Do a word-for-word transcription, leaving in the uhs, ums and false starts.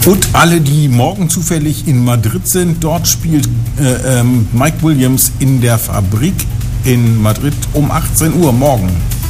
Und alle, die morgen zufällig in Madrid sind, dort spielt äh, ähm, Mike Williams in der Fabrik in Madrid um achtzehn Uhr morgen.